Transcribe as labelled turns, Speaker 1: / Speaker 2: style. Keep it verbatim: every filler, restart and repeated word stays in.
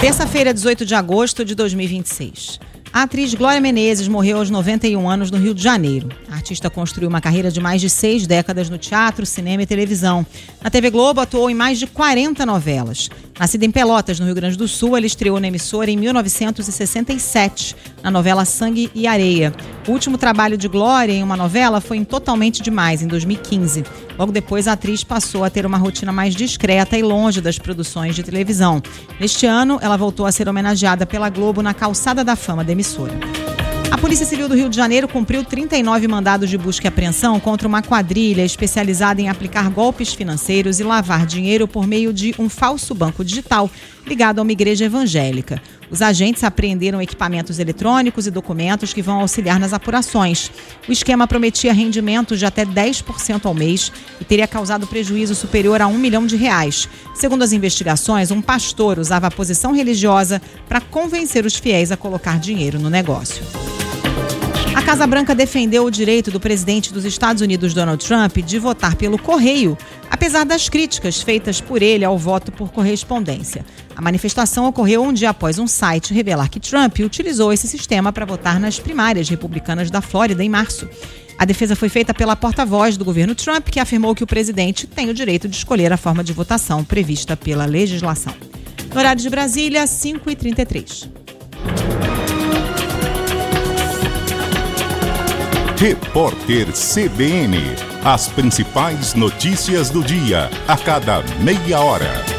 Speaker 1: Terça-feira, dezoito de agosto de dois mil e vinte e seis. A atriz Glória Menezes morreu aos noventa e um anos no Rio de Janeiro. A artista construiu uma carreira de mais de seis décadas no teatro, cinema e televisão. Na T V Globo, atuou em mais de quarenta novelas. Nascida em Pelotas, no Rio Grande do Sul, ela estreou na emissora em mil novecentos e sessenta e sete, na novela Sangue e Areia. O último trabalho de Glória em uma novela foi em Totalmente Demais, em dois mil e quinze. Logo depois, a atriz passou a ter uma rotina mais discreta e longe das produções de televisão. Neste ano, ela voltou a ser homenageada pela Globo na Calçada da Fama da emissora. A Polícia Civil do Rio de Janeiro cumpriu trinta e nove mandados de busca e apreensão contra uma quadrilha especializada em aplicar golpes financeiros e lavar dinheiro por meio de um falso banco digital ligado a uma igreja evangélica. Os agentes apreenderam equipamentos eletrônicos e documentos que vão auxiliar nas apurações. O esquema prometia rendimentos de até dez por cento ao mês e teria causado prejuízo superior a um milhão de reais. Segundo as investigações, um pastor usava a posição religiosa para convencer os fiéis a colocar dinheiro no negócio. A Casa Branca defendeu o direito do presidente dos Estados Unidos, Donald Trump, de votar pelo correio, apesar das críticas feitas por ele ao voto por correspondência. A manifestação ocorreu um dia após um site revelar que Trump utilizou esse sistema para votar nas primárias republicanas da Flórida em março. A defesa foi feita pela porta-voz do governo Trump, que afirmou que o presidente tem o direito de escolher a forma de votação prevista pela legislação. No horário de Brasília, cinco e trinta e três.
Speaker 2: Repórter C B N. As principais notícias do dia, a cada meia hora.